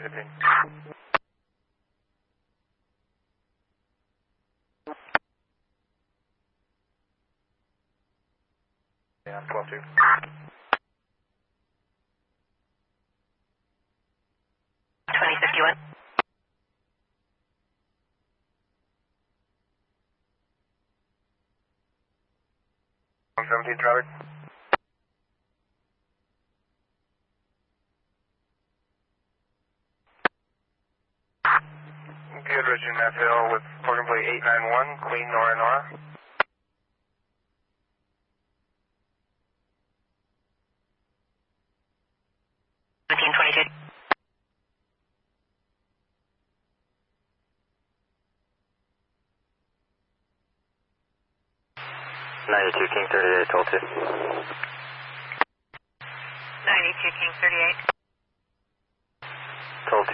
15. Yeah, 12-2. 2051. 117 traffic. Good, Richard Nashville with program plate 891, clean Nora Nora. King 38, told 2. 92 King 38. Told 2.